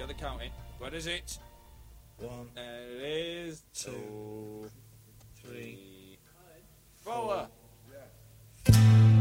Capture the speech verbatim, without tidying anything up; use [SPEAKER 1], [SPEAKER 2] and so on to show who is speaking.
[SPEAKER 1] the counting. What is it?
[SPEAKER 2] One.
[SPEAKER 1] There it